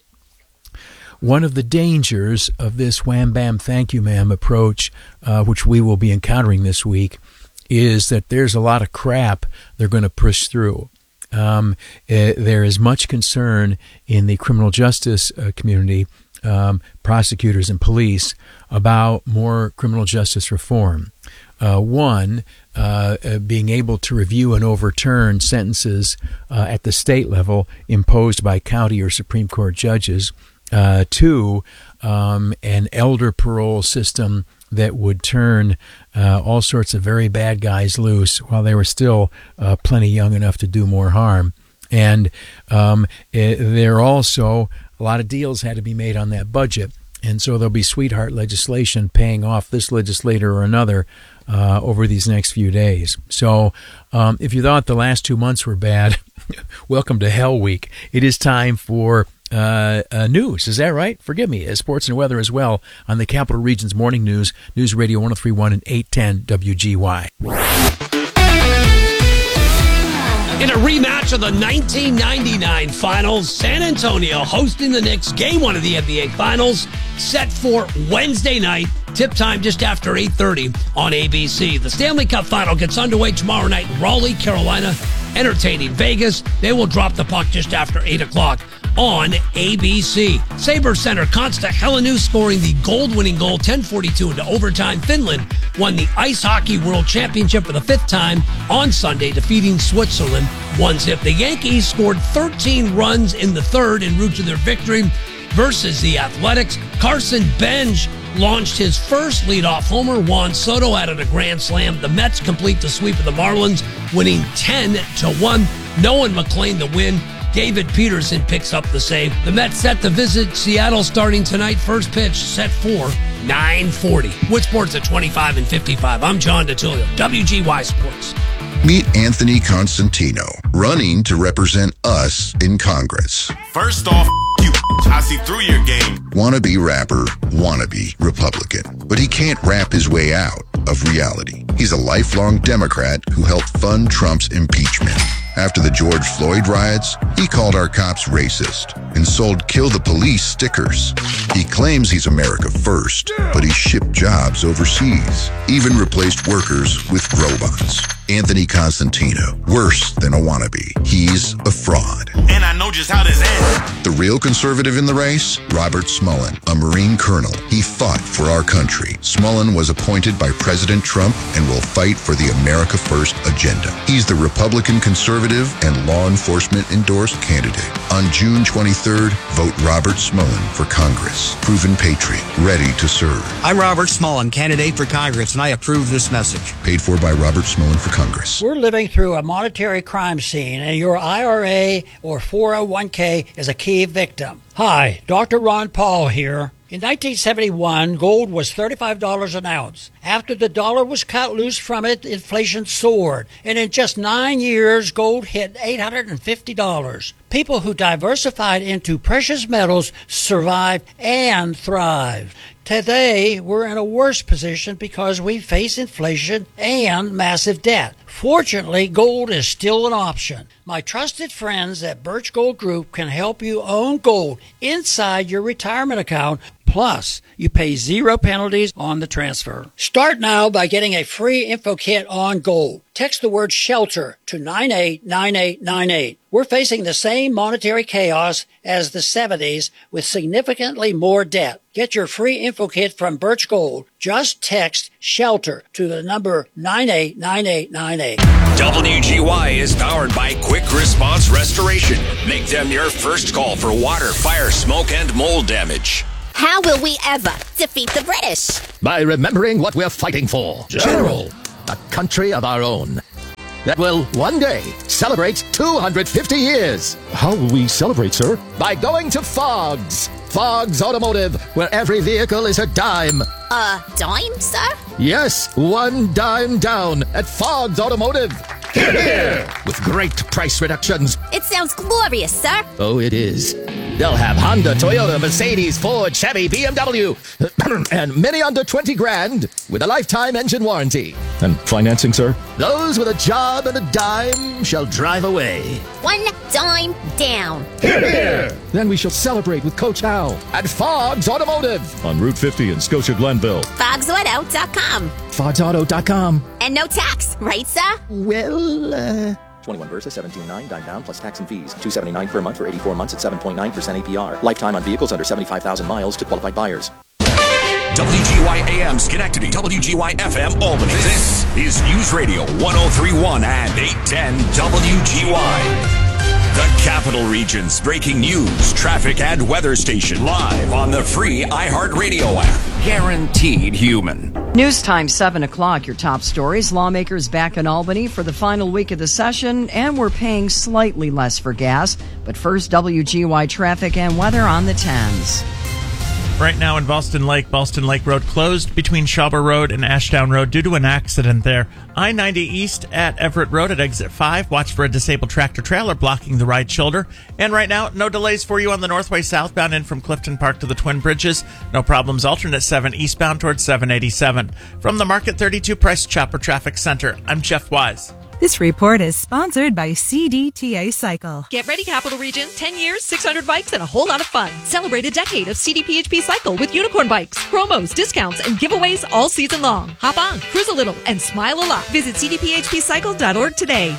One of the dangers of this wham bam thank you ma'am approach, uh, which we will be encountering this week, is that there's a lot of crap they're going to push through. Um, uh, there is much concern in the criminal justice uh, community, um, prosecutors and police, about more criminal justice reform. Uh, one, uh, uh, being able to review and overturn sentences uh, at the state level imposed by county or Supreme Court judges. Uh, two, um, an elder parole system that would turn uh, all sorts of very bad guys loose while they were still uh, plenty young enough to do more harm. And um, it, there are also a lot of deals had to be made on that budget. And so there'll be sweetheart legislation paying off this legislator or another uh, over these next few days. So um, if you thought the last two months were bad, welcome to Hell Week. It is time for uh, uh, news. Is that right? Forgive me. Uh, sports and weather as well on the Capital Region's Morning News, News Radio one oh three point one and eight ten W G Y.
In a rematch of the nineteen ninety-nine Finals, San Antonio hosting the Knicks. Game one of the N B A Finals set for Wednesday night. Tip time just after eight thirty on A B C. The Stanley Cup Final gets underway tomorrow night in Raleigh, Carolina, entertaining Vegas. They will drop the puck just after eight o'clock on A B C. Sabres center Konsta Helenius scoring the gold-winning goal, ten forty-two into overtime. Finland won the Ice Hockey World Championship for the fifth time on Sunday, defeating Switzerland one zip. The Yankees scored thirteen runs in the third en route to their victory versus the Athletics. Carson Bench launched his first leadoff homer. Juan Soto added a grand slam. The Mets complete the sweep of the Marlins, winning ten to one. Nolan McLean the win. David Peterson picks up the save. The Mets set to visit Seattle starting tonight. First pitch set for nine forty. With sports at twenty-five and fifty-five. I'm John DeTilio, W G Y Sports.
Meet Anthony Constantino, running to represent us in Congress.
First off, you, I see through your game.
Wannabe rapper, wannabe Republican. But he can't rap his way out of reality. He's a lifelong Democrat who helped fund Trump's impeachment. After the George Floyd riots, he called our cops racist and sold Kill the Police stickers. He claims he's America first, but he shipped jobs overseas, even replaced workers with robots. Anthony Constantino, worse than a wannabe. He's a fraud.
And I know just how this ends.
The real conservative in the race? Robert Smullen, a Marine colonel. He fought for our country. Smullen was appointed by President Trump and will fight for the America First agenda. He's the Republican conservative and law enforcement endorsed candidate. On June twenty-third, vote Robert Smullen for Congress. Proven patriot, ready to serve.
I'm Robert Smullen, candidate for Congress, and I approve this message.
Paid for by Robert Smullen for Congress.
We're living through a monetary crime scene, and your I R A or four oh one k is a key victim. Hi, Doctor Ron Paul here. In nineteen seventy-one, gold was thirty-five dollars an ounce. After the dollar was cut loose from it, inflation soared. And in just nine years, gold hit eight hundred fifty dollars. People who diversified into precious metals survived and thrived. Today, we're in a worse position because we face inflation and massive debt. Fortunately, gold is still an option. My trusted friends at Birch Gold Group can help you own gold inside your retirement account. Plus, you pay zero penalties on the transfer. Start now by getting a free info kit on gold. Text the word SHELTER to nine eight nine eight nine eight. We're facing the same monetary chaos as the seventies with significantly more debt. Get your free info kit from Birch Gold. Just text SHELTER to the number nine eight nine eight nine eight.
W G Y is powered by Quick Response Restoration. Make them your first call for water, fire, smoke, and mold damage.
How will we ever defeat the British?
By remembering what we're fighting for.
General.
A country of our own that will one day celebrate two hundred fifty years.
How will we celebrate, sir?
By going to Fogg's. Fogg's Automotive, where every vehicle is a dime.
A dime, sir?
Yes, one dime down at Fogg's Automotive.
Hear, hear.
With great price reductions.
It sounds glorious, sir.
Oh, it is. They'll have Honda, Toyota, Mercedes, Ford, Chevy, B M W, and many under twenty grand with a lifetime engine warranty.
And financing, sir?
Those with a job and a dime shall drive away.
One dime down.
Hear, hear.
Then we shall celebrate with Coach Hal.
At Fogg's Automotive.
On Route fifty in Scotia Glenville.
Fogs Auto dot com.
Fogs Auto dot com.
And no tax, right, sir?
Well, uh...
twenty-one Versa seventeen nine, dime down plus tax and fees. two seventy-nine per month for eighty-four months at seven point nine percent A P R. Lifetime on vehicles under seventy-five thousand miles to qualified buyers.
W G Y A M Schenectady, W G Y F M Albany. This is News Radio one oh three point one and eight ten W G Y. The Capital Region's breaking news, traffic, and weather station live on the free iHeartRadio app. Guaranteed human.
News time, seven o'clock. Your top stories. Lawmakers back in Albany for the final week of the session, and we're paying slightly less for gas. But first, W G Y traffic and weather on the tens.
Right now in Boston Lake, Boston Lake Road closed between Shawber Road and Ashdown Road due to an accident there. I ninety East at Everett Road at exit five. Watch for a disabled tractor trailer blocking the right shoulder. And right now, no delays for you on the Northway southbound in from Clifton Park to the Twin Bridges. No problems alternate seven eastbound towards seven eighty-seven. From the Market thirty-two Price Chopper Traffic Center, I'm Jeff Wise.
This report is sponsored by C D T A Cycle.
Get ready, Capital Region. ten years, six hundred bikes, and a whole lot of fun. Celebrate a decade of C D P H P Cycle with unicorn bikes, promos, discounts, and giveaways all season long. Hop on, cruise a little, and smile a lot. Visit c d p h p cycle dot org today.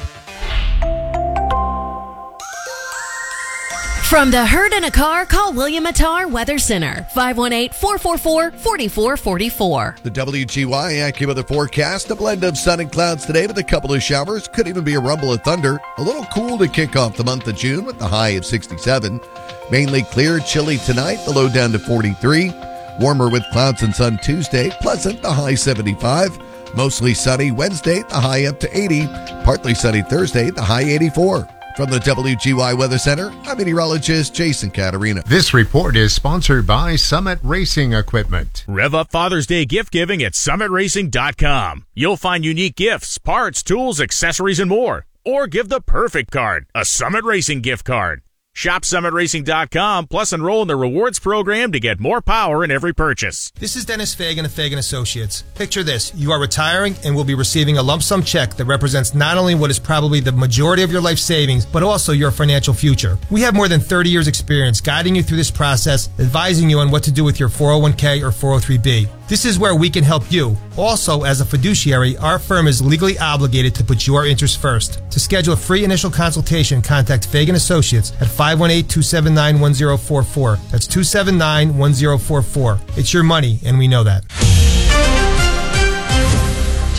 From the herd in a car, call William Attar Weather Center, five one eight, four four four, four four four four.
The W G Y AccuWeather forecast, a blend of sun and clouds today with a couple of showers. Could even be a rumble of thunder. A little cool to kick off the month of June with the high of sixty-seven. Mainly clear, chilly tonight, the low down to forty-three. Warmer with clouds and sun Tuesday, pleasant, the high seventy-five. Mostly sunny Wednesday, the high up to eighty. Partly sunny Thursday, the high eighty-four. From the W G Y Weather Center, I'm meteorologist Jason Caterina.
This report is sponsored by Summit Racing Equipment.
Rev up Father's Day gift giving at summit racing dot com. You'll find unique gifts, parts, tools, accessories, and more. Or give the perfect card, a Summit Racing gift card. Shop summit racing dot com, plus enroll in the rewards program to get more power in every purchase.
This is Dennis Fagan of Fagan Associates. Picture this. You are retiring and will be receiving a lump sum check that represents not only what is probably the majority of your life savings, but also your financial future. We have more than thirty years experience guiding you through this process, advising you on what to do with your four oh one k or four oh three b. This is where we can help you. Also, as a fiduciary, our firm is legally obligated to put your interests first. To schedule a free initial consultation, contact Fagan Associates at five one eight, two seven nine, one zero four four. That's two seven nine, one zero four four. It's your money, and we know that.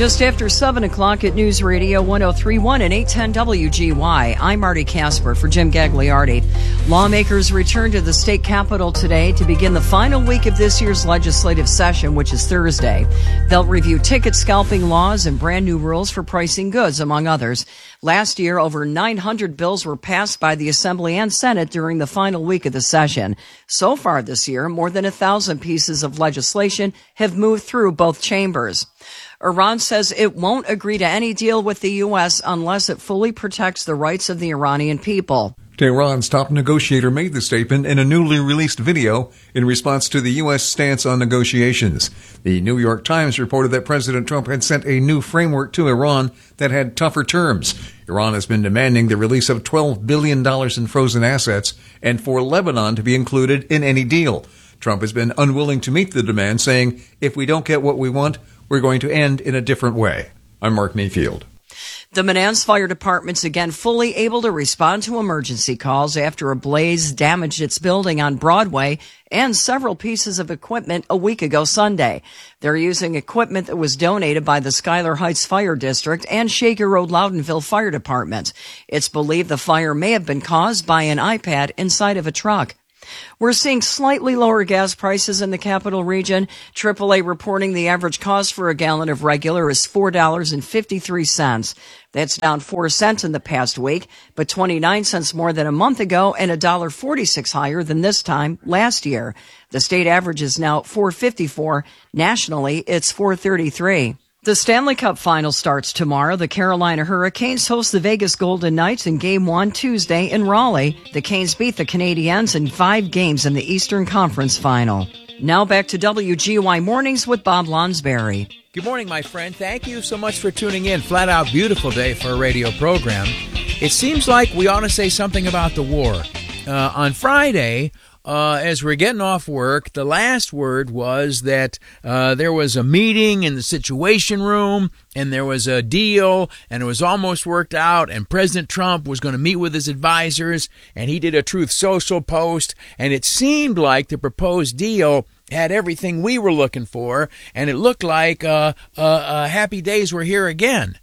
Just after seven o'clock at News Radio one oh three point one and eight ten W G Y. I'm Marty Casper for Jim Gagliardi. Lawmakers return to the state capitol today to begin the final week of this year's legislative session, which is Thursday. They'll review ticket scalping laws and brand new rules for pricing goods, among others. Last year, over nine hundred bills were passed by the Assembly and Senate during the final week of the session. So far this year, more than a thousand pieces of legislation have moved through both chambers. Iran says it won't agree to any deal with the U S unless it fully protects the rights of the Iranian people.
Tehran's top negotiator made the statement in a newly released video in response to the U S stance on negotiations. The New York Times reported that President Trump had sent a new framework to Iran that had tougher terms. Iran has been demanding the release of twelve billion dollars in frozen assets and for Lebanon to be included in any deal. Trump has been unwilling to meet the demand, saying, if we don't get what we want, we're going to end in a different way. I'm Mark Mayfield.
The Menands Fire Department's again fully able to respond to emergency calls after a blaze damaged its building on Broadway and several pieces of equipment a week ago Sunday. They're using equipment that was donated by the Schuyler Heights Fire District and Shaker Road Loudonville Fire Department. It's believed the fire may have been caused by an iPad inside of a truck. We're seeing slightly lower gas prices in the capital region. triple A reporting the average cost for a gallon of regular is four dollars and fifty-three cents. That's down four cents in the past week, but twenty-nine cents more than a month ago and one dollar and forty-six cents higher than this time last year. The state average is now four dollars and fifty-four cents. Nationally, it's four dollars and thirty-three cents. The Stanley Cup Final starts tomorrow. The Carolina Hurricanes host the Vegas Golden Knights in Game one Tuesday in Raleigh. The Canes beat the Canadiens in five games in the Eastern Conference Final. Now back to W G Y Mornings with Bob Lonsberry.
Good morning, my friend. Thank you so much for tuning in. Flat out beautiful day for a radio program. It seems like we ought to say something about the war. Uh, on Friday, Uh, as we're getting off work, the last word was that uh, there was a meeting in the Situation Room, and there was a deal, and it was almost worked out, and President Trump was going to meet with his advisors, and he did a Truth Social post, and it seemed like the proposed deal had everything we were looking for, and it looked like uh, uh, uh, happy days were here again.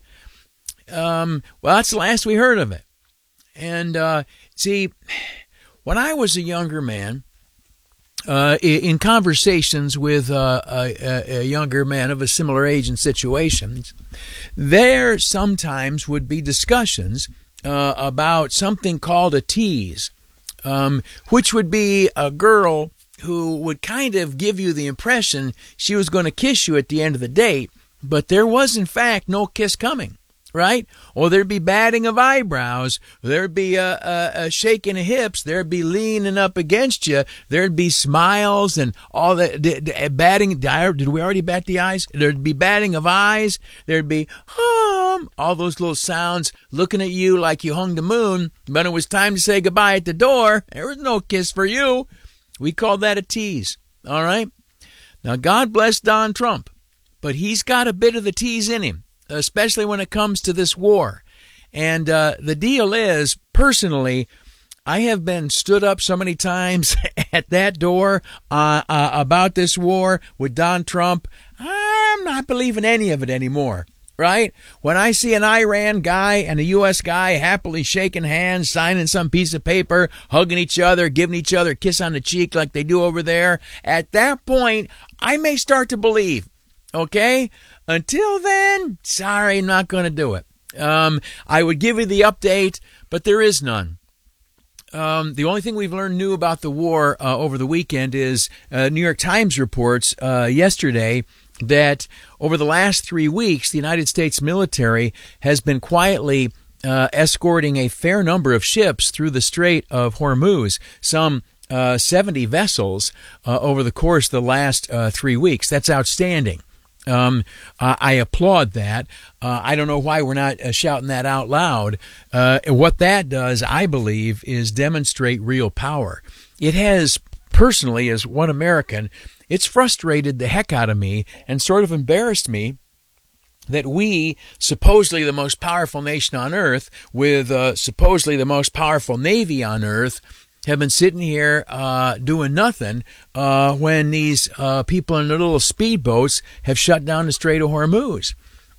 Um, well, that's the last we heard of it. And, uh, see... When I was a younger man, uh, in conversations with uh, a, a younger man of a similar age and situations, there sometimes would be discussions uh, about something called a tease, um, which would be a girl who would kind of give you the impression she was going to kiss you at the end of the date, but there was, in fact, no kiss coming. Right? Or there'd be batting of eyebrows. There'd be a, a, a shaking of hips. There'd be leaning up against you. There'd be smiles and all that. D- d- batting. Did we already bat the eyes? There'd be batting of eyes. There'd be hum. All those little sounds looking at you like you hung the moon. But it was time to say goodbye at the door. There was no kiss for you. We called that a tease. All right? Now, God bless Don Trump, but he's got a bit of the tease in him, especially when it comes to this war. And uh, the deal is, personally, I have been stood up so many times at that door uh, uh, about this war with Don Trump. I'm not believing any of it anymore, right? When I see an Iran guy and a U S guy happily shaking hands, signing some piece of paper, hugging each other, giving each other a kiss on the cheek like they do over there, at that point, I may start to believe. Okay? Until then, sorry, not going to do it. Um, I would give you the update, but there is none. Um, the only thing we've learned new about the war uh, over the weekend is uh, New York Times reports uh, yesterday that over the last three weeks, the United States military has been quietly uh, escorting a fair number of ships through the Strait of Hormuz, some uh, seventy vessels uh, over the course of the last uh, three weeks. That's outstanding. Um, uh, I applaud that. Uh, I don't know why we're not uh, shouting that out loud. Uh, what that does, I believe, is demonstrate real power. It has, personally, as one American, it's frustrated the heck out of me and sort of embarrassed me that we, supposedly the most powerful nation on earth, with uh, supposedly the most powerful Navy on earth, have been sitting here uh, doing nothing uh, when these uh, people in their little speedboats have shut down the Strait of Hormuz.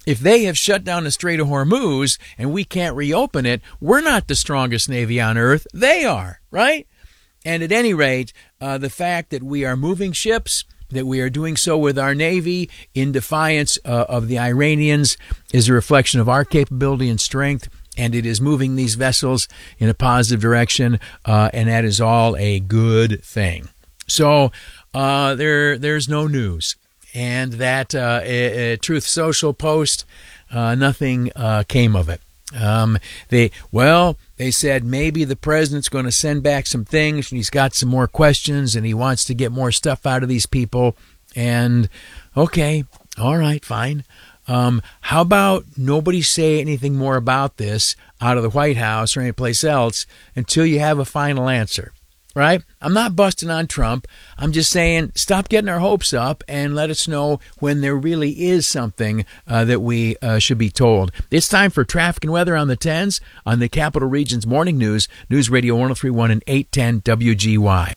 If they have shut down the Strait of Hormuz and we can't reopen it, we're not the strongest navy on earth. They are, right? And at any rate, uh, the fact that we are moving ships, that we are doing so with our Navy in defiance uh, of the Iranians, is a reflection of our capability and strength, and it is moving these vessels in a positive direction, uh, and that is all a good thing. So uh, there, there's no news. And that uh, a, a Truth Social post, uh, nothing uh, came of it. Um, they well, they said maybe the president's going to send back some things, and he's got some more questions, and he wants to get more stuff out of these people. And okay, all right, fine. Um, how about nobody say anything more about this out of the White House or anyplace else until you have a final answer? Right? I'm not busting on Trump. I'm just saying stop getting our hopes up and let us know when there really is something uh, that we uh, should be told. It's time for traffic and weather on the tens on the Capital Region's Morning News, News Radio one oh three point one and eight ten W G Y.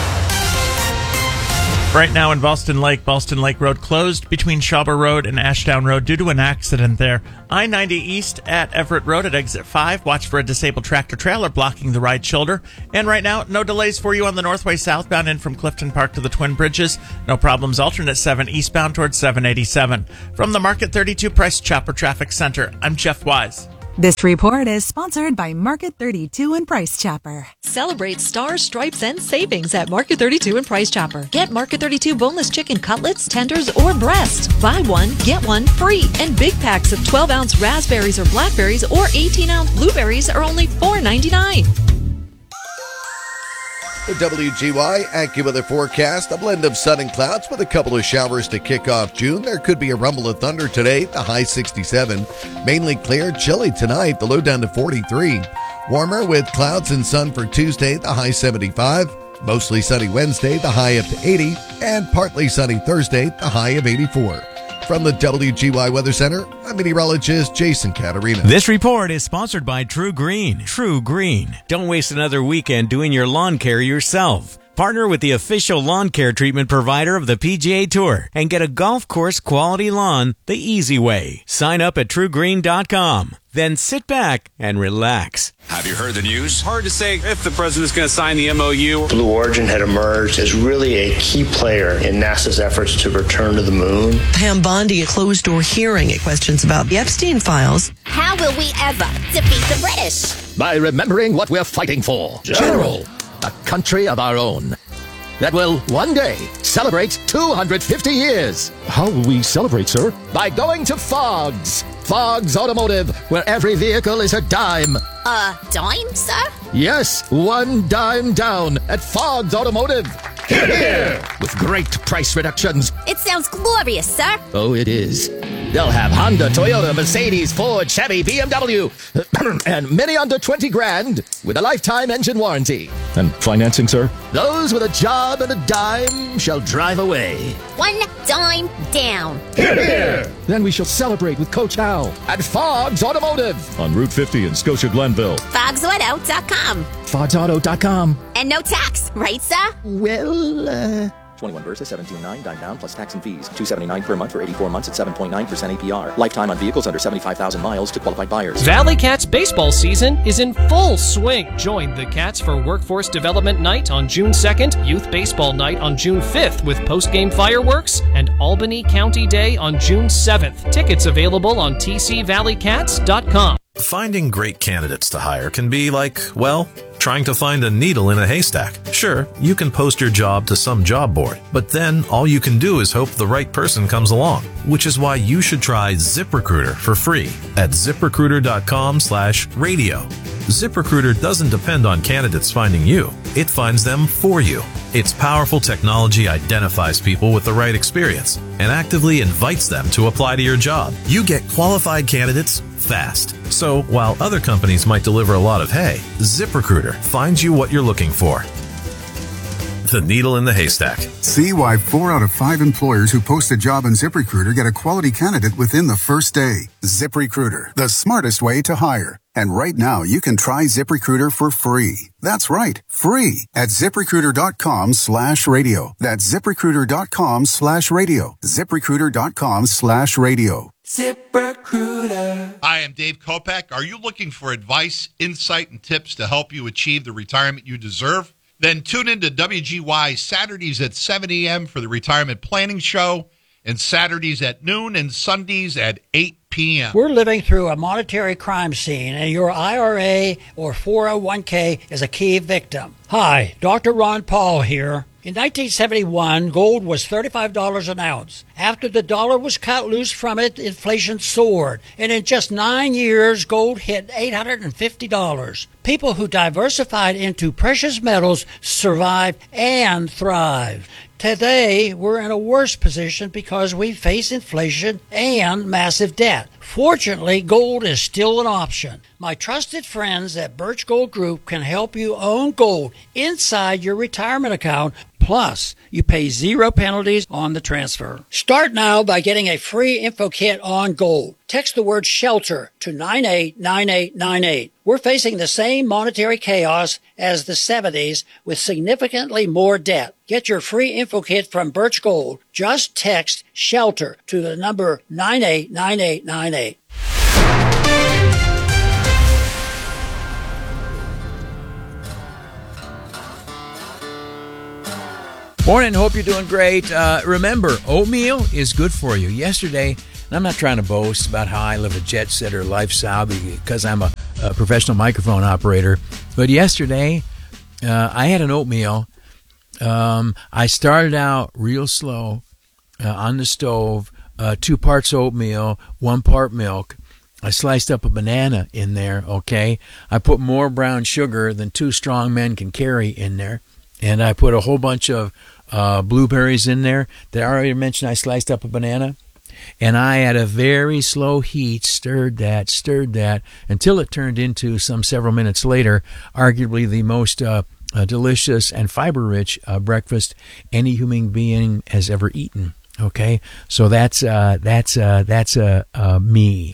Right now in Boston Lake, Boston Lake Road closed between Shawber Road and Ashdown Road due to an accident there. I ninety East at Everett Road at exit five. Watch for a disabled tractor-trailer blocking the right shoulder. And right now, no delays for you on the Northway southbound in from Clifton Park to the Twin Bridges. No problems alternate seven eastbound towards seven eighty-seven. From the Market thirty-two Price Chopper Traffic Center, I'm Jeff Wise.
This report is sponsored by Market thirty-two and Price Chopper.
Celebrate stars, stripes, and savings at Market thirty-two and Price Chopper. Get Market thirty-two boneless chicken cutlets, tenders, or breast. Buy one, get one free. And big packs of twelve ounce raspberries or blackberries or eighteen ounce blueberries are only four ninety-nine.
The W G Y AccuWeather forecast, a blend of sun and clouds with a couple of showers to kick off June. There could be a rumble of thunder today, the high sixty-seven. Mainly clear, chilly tonight, the low down to forty-three. Warmer with clouds and sun for Tuesday, the high seventy-five. Mostly sunny Wednesday, the high up to eighty. And partly sunny Thursday, the high of eighty-four. From the W G Y Weather Center, I'm meteorologist Jason Caterina.
This report is sponsored by True Green. True Green. Don't waste another weekend doing your lawn care yourself. Partner with the official lawn care treatment provider of the P G A Tour and get a golf course quality lawn the easy way. Sign up at true green dot com. Then sit back and relax.
Have you heard the news?
Hard to say if the president's going to sign the M O U.
Blue Origin had emerged as really a key player in NASA's efforts to return to the moon.
Pam Bondi, a closed-door hearing at questions about the Epstein files.
How will we ever defeat the British?
By remembering what we're fighting for. General. A country of our own that will one day celebrate two hundred fifty years.
How will we celebrate, sir?
By going to Fogg's. Fogg's Automotive, where every vehicle is a dime.
A dime, sir?
Yes, one dime down at Fogg's Automotive. Hear, hear! With great price reductions.
It sounds glorious, sir.
Oh, it is. They'll have Honda, Toyota, Mercedes, Ford, Chevy, B M W, and many under twenty grand with a lifetime engine warranty.
And financing, sir?
Those with a job and a dime shall drive away.
One dime down.
Hear, hear!
Then we shall celebrate with Coach Hal.
At Fogg's Automotive.
On Route fifty in Scotia Glenville.
Fogs Auto dot com.
Fogs Auto dot com.
And no tax, right, sir?
Well, uh...
twenty-one versus seventeen nine, dime down plus tax and fees. two seventy-nine per month for eighty-four months at seven point nine percent A P R. Lifetime on vehicles under seventy-five thousand miles to qualified buyers.
Valley Cats baseball season is in full swing. Join the Cats for Workforce Development Night on June second, Youth Baseball Night on June fifth with post-game fireworks, and Albany County Day on June seventh. Tickets available on T C valley cats dot com.
Finding great candidates to hire can be like, well, trying to find a needle in a haystack. Sure, you can post your job to some job board, but then all you can do is hope the right person comes along, which is why you should try ZipRecruiter for free at zip recruiter dot com slash radio. ZipRecruiter doesn't depend on candidates finding you. It finds them for you. Its powerful technology identifies people with the right experience and actively invites them to apply to your job. You get qualified candidates fast. So while other companies might deliver a lot of hay, ZipRecruiter finds you what you're looking for. The needle in the haystack.
See why four out of five employers who post a job on ZipRecruiter get a quality candidate within the first day. ZipRecruiter, the smartest way to hire. And right now, you can try ZipRecruiter for free. That's right, free at zip recruiter dot com slash radio. That's zip recruiter dot com slash radio. zip recruiter dot com slash radio.
ZipRecruiter. Hi, I'm Dave Kopak. Are you looking for advice, insight, and tips to help you achieve the retirement you deserve? Then tune in to W G Y Saturdays at seven a.m. for the Retirement Planning Show, and Saturdays at noon and Sundays at eight p.m.
We're living through a monetary crime scene, and your I R A or four oh one k is a key victim. Hi, Doctor Ron Paul here. In nineteen seventy-one, gold was thirty-five dollars an ounce. After the dollar was cut loose from it, inflation soared. And in just nine years, gold hit eight hundred fifty dollars. People who diversified into precious metals survived and thrived. Today, we're in a worse position because we face inflation and massive debt. Fortunately, gold is still an option. My trusted friends at Birch Gold Group can help you own gold inside your retirement account. Plus, you pay zero penalties on the transfer. Start now by getting a free info kit on gold. Text the word SHELTER to nine eight nine eight nine eight. We're facing the same monetary chaos as the seventies with significantly more debt. Get your free info kit from Birch Gold. Just text SHELTER to the number nine eight nine eight nine eight.
Morning, hope you're doing great. Uh, remember, oatmeal is good for you. Yesterday, and I'm not trying to boast about how I live a jet-setter lifestyle because I'm a, a professional microphone operator, but yesterday, uh, I had an oatmeal. Um, I started out real slow uh, on the stove, uh, two parts oatmeal, one part milk. I sliced up a banana in there, okay? I put more brown sugar than two strong men can carry in there, and I put a whole bunch of Uh, blueberries in there. Did I already mention I sliced up a banana? And I, at a very slow heat, stirred that, stirred that, until it turned into, some several minutes later, arguably the most uh, uh, delicious and fiber-rich uh, breakfast any human being has ever eaten. Okay? So that's, uh, that's, uh, that's uh, uh, me.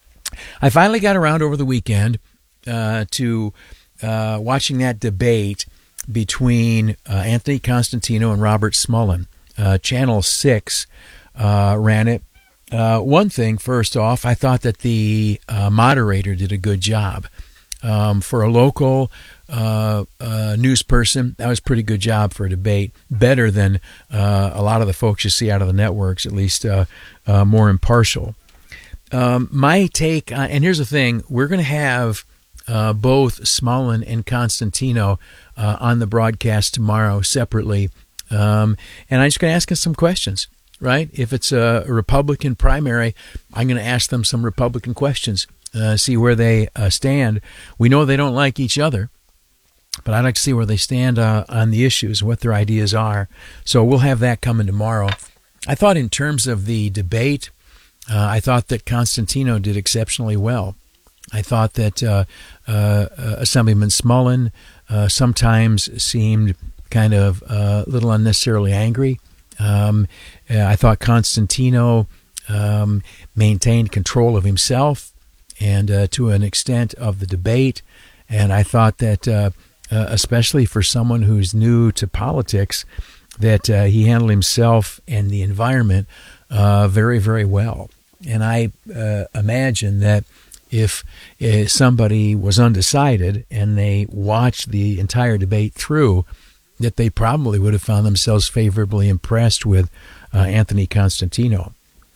I finally got around over the weekend uh, to uh, watching that debate between uh, Anthony Constantino and Robert Smullen. Uh, Channel six uh, ran it. Uh, one thing, first off, I thought that the uh, moderator did a good job. Um, for a local uh, uh, news person, that was a pretty good job for a debate. Better than uh, a lot of the folks you see out of the networks, at least uh, uh, more impartial. Um, my take, on, and here's the thing, we're going to have Uh, both Smullen and Constantino uh, on the broadcast tomorrow separately. Um, and I'm just going to ask them some questions, right? If it's a Republican primary, I'm going to ask them some Republican questions, uh, see where they uh, stand. We know they don't like each other, but I'd like to see where they stand uh, on the issues, what their ideas are. So we'll have that coming tomorrow. I thought in terms of the debate, uh, I thought that Constantino did exceptionally well. I thought that uh, uh, Assemblyman Smullen uh, sometimes seemed kind of a uh, little unnecessarily angry. Um, I thought Constantino um, maintained control of himself and uh, to an extent of the debate. And I thought that, uh, uh, especially for someone who's new to politics, that uh, he handled himself and the environment uh, very, very well. And I uh, imagine that if uh, somebody was undecided and they watched the entire debate through, that they probably would have found themselves favorably impressed with uh, Anthony Constantino.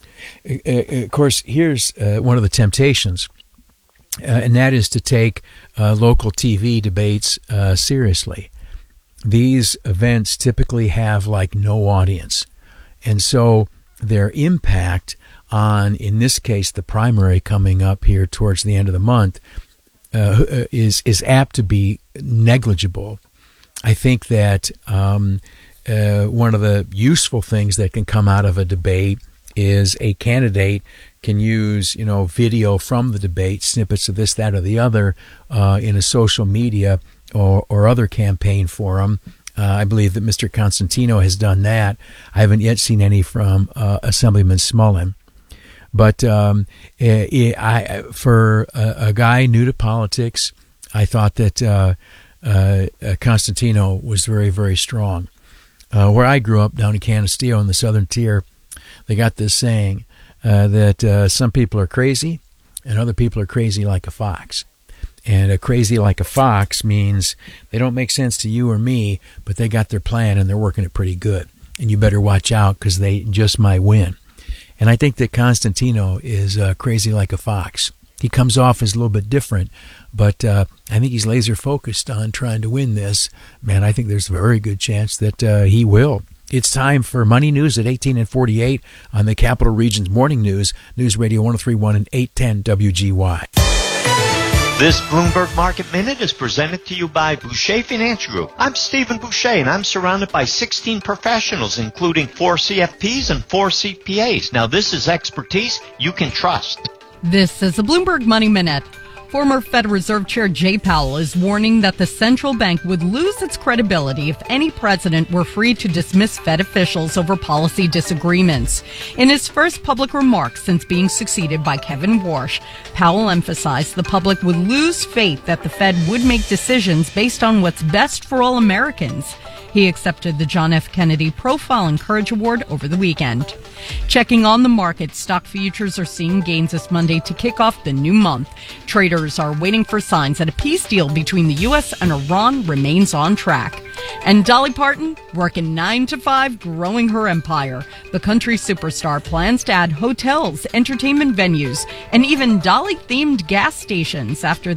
Uh, of course, here's uh, one of the temptations, uh, and that is to take uh, local T V debates uh, seriously. These events typically have like no audience, and so their impact on, in this case, the primary coming up here towards the end of the month, uh, is is apt to be negligible. I think that um, uh, one of the useful things that can come out of a debate is a candidate can use, you know, video from the debate, snippets of this, that, or the other, uh, in a social media or, or other campaign forum. Uh, I believe that Mister Constantino has done that. I haven't yet seen any from uh, Assemblyman Smullen. But um, it, I, for a, a guy new to politics, I thought that uh, uh, Constantino was very, very strong. Uh, where I grew up down in Canisteo in the southern tier, they got this saying, uh, that uh, some people are crazy and other people are crazy like a fox. And a crazy like a fox means they don't make sense to you or me, but they got their plan and they're working it pretty good. And you better watch out because they just might win. And I think that Constantino is uh, crazy like a fox. He comes off as a little bit different, but uh, I think he's laser focused on trying to win this. Man, I think there's a very good chance that uh, he will. It's time for Money News at eighteen and forty-eight on the Capital Region's Morning News, News Radio one oh three point one and eight ten W G Y.
This Bloomberg Market Minute is presented to you by Boucher Finance Group. I'm Stephen Boucher, and I'm surrounded by sixteen professionals, including four C F Ps and four C P As. Now, this is expertise you can trust.
This is a Bloomberg Money Minute. Former Fed Reserve Chair Jay Powell is warning that the central bank would lose its credibility if any president were free to dismiss Fed officials over policy disagreements. In his first public remarks since being succeeded by Kevin Warsh, Powell emphasized the public would lose faith that the Fed would make decisions based on what's best for all Americans. He accepted the John F. Kennedy Profile and Courage Award over the weekend. Checking on the market, stock futures are seeing gains this Monday to kick off the new month. Traders are waiting for signs that a peace deal between the U S and Iran remains on track. And Dolly Parton, working nine to five, growing her empire. The country superstar plans to add hotels, entertainment venues, and even Dolly-themed gas stations after